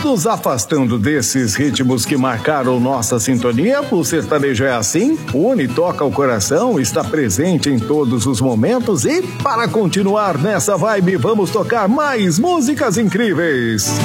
nos afastando desses ritmos que marcaram nossa sintonia, o sertanejo é assim, une, toca o coração, está presente em todos os momentos e para continuar nessa vibe, vamos tocar mais músicas incríveis.